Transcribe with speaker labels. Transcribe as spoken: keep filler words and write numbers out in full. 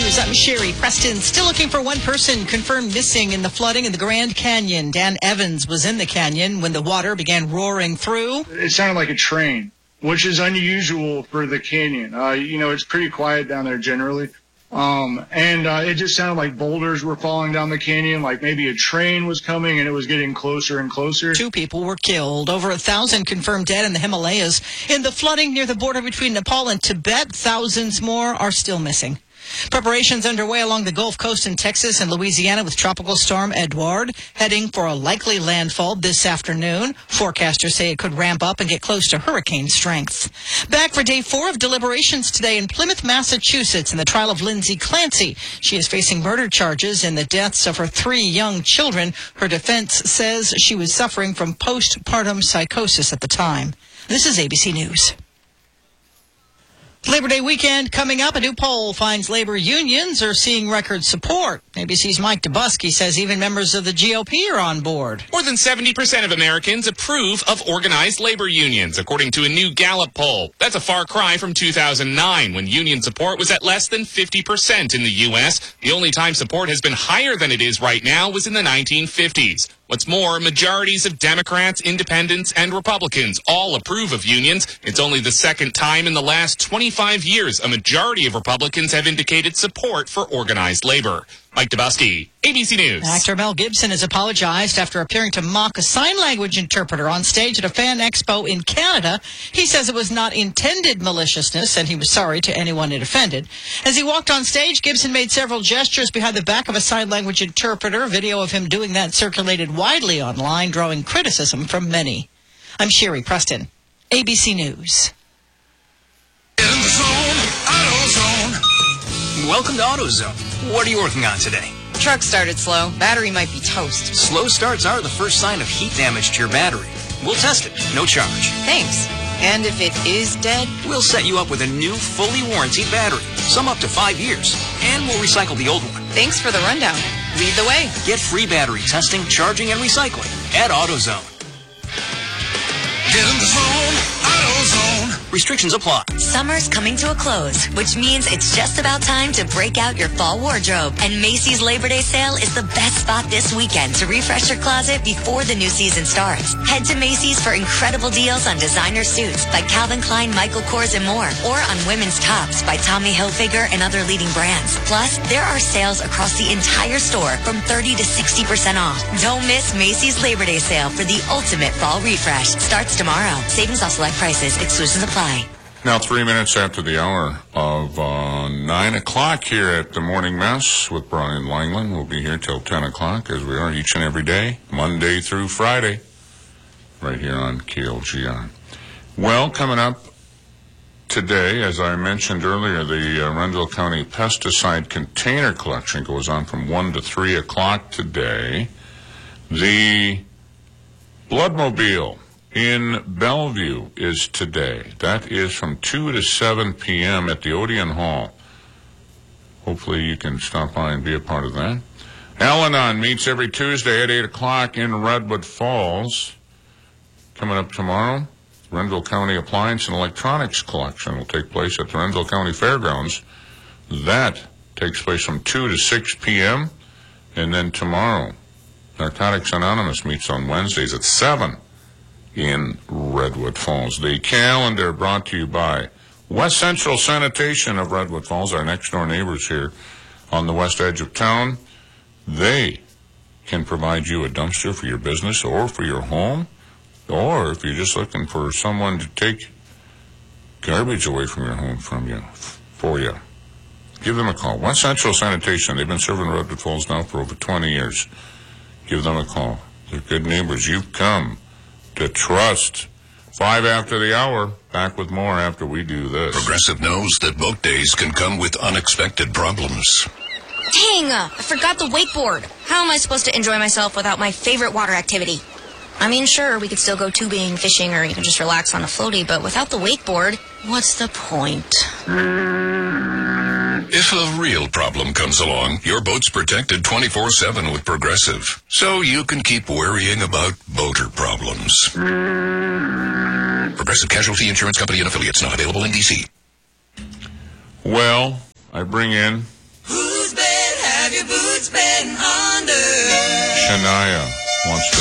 Speaker 1: News. I'm Sherry Preston. Still looking for one person confirmed missing in the flooding in the Grand Canyon. Dan Evans was in the canyon when the water began roaring through.
Speaker 2: It sounded like a train, which is unusual for the canyon. Uh, you know, it's pretty quiet down there generally. Um, and uh, it just sounded like boulders were falling down the canyon, like maybe a train was coming and it was getting closer and closer.
Speaker 1: Two people were killed. Over a thousand confirmed dead in the Himalayas. In the flooding near the border between Nepal and Tibet, thousands more are still missing. Preparations underway along the Gulf Coast in Texas and Louisiana with Tropical Storm Edouard heading for a likely landfall this afternoon. Forecasters say it could ramp up and get close to hurricane strength. Back for day four of deliberations today in Plymouth, Massachusetts in the trial of Lindsay Clancy. She is facing murder charges in the deaths of her three young children. Her defense says she was suffering from postpartum psychosis at the time. This is A B C News. Labor Day weekend coming up. A new poll finds labor unions are seeing record support. A B C's Mike Dubusky says even members of the G O P are on board.
Speaker 3: More than seventy percent of Americans approve of organized labor unions, according to a new Gallup poll. That's a far cry from two thousand nine, when union support was at less than fifty percent in the U S. The only time support has been higher than it is right now was in the nineteen fifties. What's more, majorities of Democrats, Independents, and Republicans all approve of unions. It's only the second time in the last twenty-five years a majority of Republicans have indicated support for organized labor. Mike Dubusky, A B C News.
Speaker 1: Actor Mel Gibson has apologized after appearing to mock a sign language interpreter on stage at a fan expo in Canada. He says it was not intended maliciousness, and he was sorry to anyone it offended. As he walked on stage, Gibson made several gestures behind the back of a sign language interpreter. A video of him doing that circulated widely online, drawing criticism from many. I'm Sherry Preston, A B C News.
Speaker 4: In the zone, AutoZone. Welcome to AutoZone. What are you working on today?
Speaker 5: Truck started slow. Battery might be toast.
Speaker 4: Slow starts are the first sign of heat damage to your battery. We'll test it. No charge.
Speaker 5: Thanks. And if it is dead?
Speaker 4: We'll set you up with a new, fully warranted battery. Some up to five years. And we'll recycle the old one.
Speaker 5: Thanks for the rundown. Lead the way.
Speaker 4: Get free battery testing, charging, and recycling at AutoZone. Get in the zone, AutoZone. Restrictions apply.
Speaker 6: Summer's coming to a close, which means it's just about time to break out your fall wardrobe. And Macy's Labor Day sale is the best spot this weekend to refresh your closet before the new season starts. Head to Macy's for incredible deals on designer suits by Calvin Klein, Michael Kors, and more, or on women's tops by Tommy Hilfiger and other leading brands. Plus, there are sales across the entire store from thirty to sixty percent off. Don't miss Macy's Labor Day sale for the ultimate fall refresh. Starts tomorrow. Savings off select prices. Exclusions apply.
Speaker 7: Now, three minutes after the hour of uh, nine o'clock here at the Morning Mess with Brian Langland. We'll be here till ten o'clock, as we are each and every day, Monday through Friday, right here on K L G R. Well, coming up today, as I mentioned earlier, the uh, Renville County Pesticide Container Collection goes on from one to three o'clock today. The Bloodmobile in Bellevue is today. That is from two to seven p.m. at the Odeon Hall. Hopefully you can stop by and be a part of that. Al-Anon meets every Tuesday at eight o'clock in Redwood Falls. Coming up tomorrow, Renville County Appliance and Electronics Collection will take place at the Renville County Fairgrounds. That takes place from two to six p.m. And then tomorrow, Narcotics Anonymous meets on Wednesdays at seven in Redwood Falls. The calendar brought to you by West Central Sanitation of Redwood Falls, our next-door neighbors here on the west edge of town. They can provide you a dumpster for your business or for your home, or if you're just looking for someone to take garbage away from your home from you, for you. Give them a call. West Central Sanitation. They've been serving Redwood Falls now for over twenty years. Give them a call. They're good neighbors. You've come to trust. Five after the hour. Back with more after we do this.
Speaker 8: Progressive knows that boat days can come with unexpected problems.
Speaker 6: Dang, I forgot the wakeboard. How am I supposed to enjoy myself without my favorite water activity? I mean, sure, we could still go tubing, fishing, or even just relax on a floaty, but without the wakeboard, what's the point?
Speaker 8: If a real problem comes along, your boat's protected twenty-four seven with Progressive, so you can keep worrying about boater problems. Progressive Casualty Insurance Company and affiliates, not available in D C.
Speaker 7: Well, I bring in Shania wants to